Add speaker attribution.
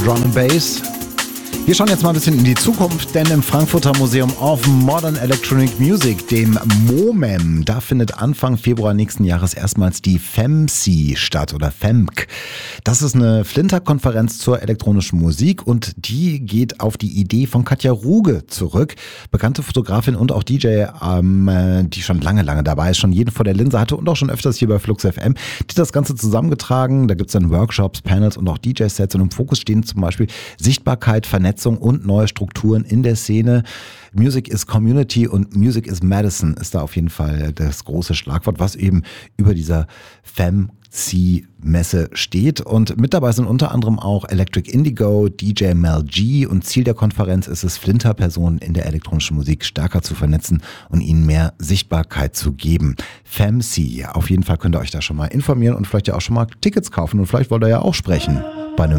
Speaker 1: Drum and Bass. Wir schauen jetzt mal ein bisschen in die Zukunft, denn im Frankfurter Museum of Modern Electronic Music, dem MOMEM, da findet Anfang Februar nächsten Jahres erstmals die FEMC statt oder FEMC. Das ist eine Flinter-Konferenz zur elektronischen Musik und die geht auf die Idee von Katja Ruge zurück. Bekannte Fotografin und auch DJ, die schon lange dabei ist, schon jeden vor der Linse hatte und auch schon öfters hier bei Flux FM, die das Ganze zusammengetragen. Da gibt es dann Workshops, Panels und auch DJ-Sets und im Fokus stehen zum Beispiel Sichtbarkeit, Vernetzung und neue Strukturen in der Szene. Music is Community und Music is Medicine ist da auf jeden Fall das große Schlagwort, was eben über dieser FEMC-Messe steht. Und mit dabei sind unter anderem auch Electric Indigo, DJ Mel G und Ziel der Konferenz ist es, Flinter-Personen in der elektronischen Musik stärker zu vernetzen und ihnen mehr Sichtbarkeit zu geben. FEMC, auf jeden Fall könnt ihr euch da schon mal informieren und vielleicht ja auch schon mal Tickets kaufen und vielleicht wollt ihr ja auch sprechen bei einem